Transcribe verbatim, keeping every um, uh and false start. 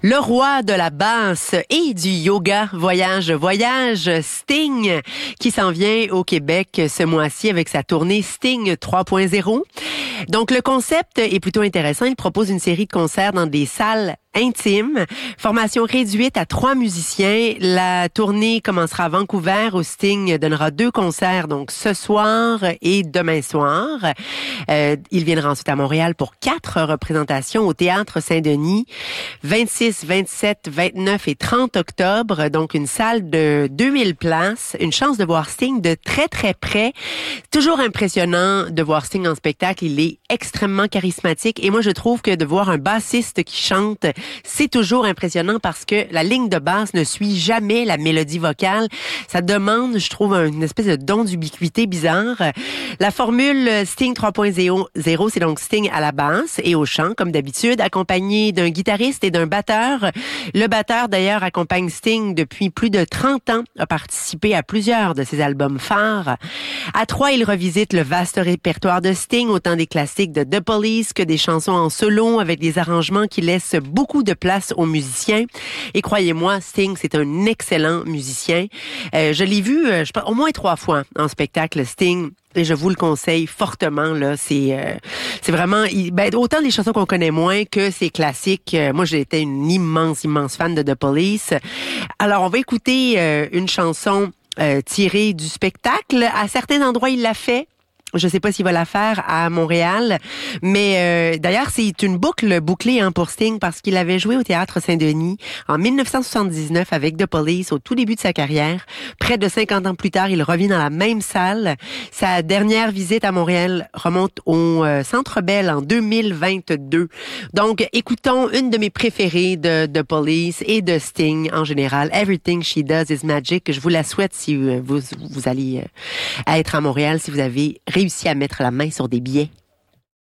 Le roi de la basse et du yoga, voyage, voyage, Sting, qui s'en vient au Québec ce mois-ci avec sa tournée Sting trois point zéro. Donc, le concept est plutôt intéressant. Il propose une série de concerts dans des salles intime, formation réduite à trois musiciens. La tournée commencera à Vancouver où Sting donnera deux concerts, donc ce soir et demain soir. Euh, il viendra ensuite à Montréal pour quatre représentations au Théâtre Saint-Denis, vingt-six, vingt-sept, vingt-neuf et trente octobre. Donc une salle de deux mille places. Une chance de voir Sting de très très près. Toujours impressionnant de voir Sting en spectacle. Il est extrêmement charismatique et moi je trouve que de voir un bassiste qui chante, c'est toujours impressionnant parce que la ligne de basse ne suit jamais la mélodie vocale. Ça demande, je trouve, une espèce de don d'ubiquité bizarre. La formule Sting trois point zéro, c'est donc Sting à la basse et au chant, comme d'habitude, accompagné d'un guitariste et d'un batteur. Le batteur, d'ailleurs, accompagne Sting depuis plus de trente ans, a participé à plusieurs de ses albums phares. À trois, il revisite le vaste répertoire de Sting, autant des classiques de The Police que des chansons en solo avec des arrangements qui laissent beaucoup de place aux musiciens. Et croyez-moi, Sting, c'est un excellent musicien. Euh, je l'ai vu euh, je pense, au moins trois fois en spectacle, Sting. Et je vous le conseille fortement, là. C'est, euh, c'est vraiment, ben, autant les chansons qu'on connaît moins que ces classiques. Euh, moi, j'étais une immense, immense fan de The Police. Alors, on va écouter euh, une chanson euh, tirée du spectacle. À certains endroits, il l'a fait. Je sais pas s'il va la faire à Montréal, mais euh, d'ailleurs c'est une boucle bouclée hein, pour Sting parce qu'il avait joué au Théâtre Saint-Denis en dix-neuf cent soixante-dix-neuf avec The Police au tout début de sa carrière. Près de cinquante ans plus tard, il revient dans la même salle. Sa dernière visite à Montréal remonte au euh, Centre Bell en deux mille vingt-deux. Donc écoutons une de mes préférées de The Police et de Sting en général, Everything She Does Is Magic. Je vous la souhaite si vous vous allez euh, être à Montréal, si vous avez réussi à mettre la main sur des billets.